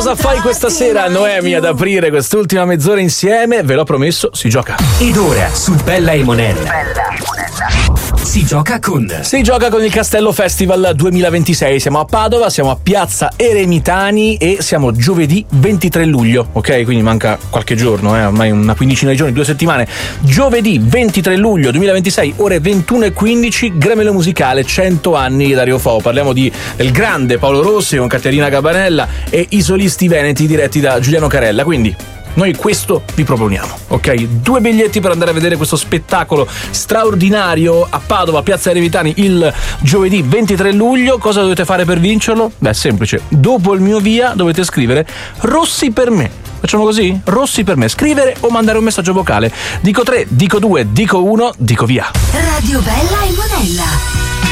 Cosa fai questa sera, Noemi, ad aprire quest'ultima mezz'ora insieme? Ve l'ho promesso, si gioca. Ed ora su Bella e Monella si gioca con il Castello Festival 2026. Siamo a Padova, siamo a Piazza Eremitani e siamo giovedì 23 luglio, ok? Quindi manca qualche giorno, ormai una quindicina di giorni, 2 settimane. Giovedì 23 luglio 2026, ore 21:15, Gremelo musicale 100 anni di Dario Fo. Parliamo del grande Paolo Rossi con Caterina Gabanella e i solisti veneti diretti da Giuliano Carella. Quindi noi questo vi proponiamo, ok? 2 biglietti per andare a vedere questo spettacolo straordinario a Padova, Piazza Eremitani, il giovedì 23 luglio. Cosa dovete fare per vincerlo? Beh, semplice. Dopo il mio via dovete scrivere Rossi per me. Facciamo così? Rossi per me. Scrivere o mandare un messaggio vocale. Dico 3, dico 2, dico 1, dico via. Radio Bella e Monella.